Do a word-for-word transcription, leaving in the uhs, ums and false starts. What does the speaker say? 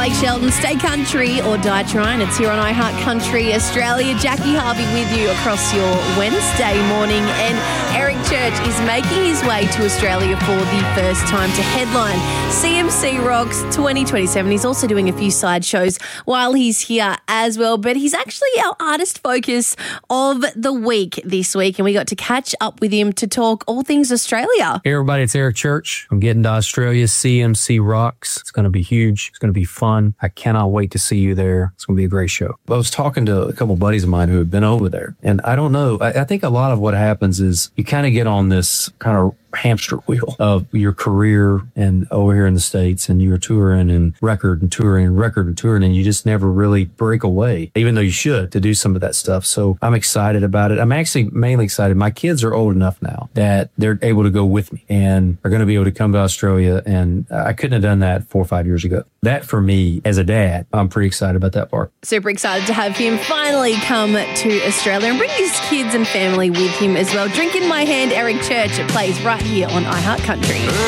Blake Shelton, Stay Country or Die Trying. It's here on iHeart Country Australia. Jackie Harvey with you across your Wednesday morning. And Eric Church is making his way to Australia for the first time to headline C M C Rocks twenty twenty-seven. He's also doing a few side shows while he's here as well. But he's actually our artist focus of the week this week. And we got to catch up with him to talk all things Australia. Hey everybody, it's Eric Church. I'm getting to Australia. C M C Rocks. It's going to be huge. It's going to be fun. I cannot wait to see you there. It's going to be a great show. I was talking to a couple buddies of mine who have been over there, and I don't know. I, I think a lot of what happens is you kind of get on this kind of hamster wheel of your career and over here in the States, and you're touring and record and touring and record and touring, and you just never really break away, even though you should, to do some of that stuff. So I'm excited about it. I'm actually mainly excited. My kids are old enough now that they're able to go with me and are going to be able to come to Australia. And I couldn't have done that four or five years ago. That for me as a dad, I'm pretty excited about that part. Super excited to have him finally come to Australia and bring his kids and family with him as well. Drink in My Hand, Eric Church. It plays right here on iHeart Country.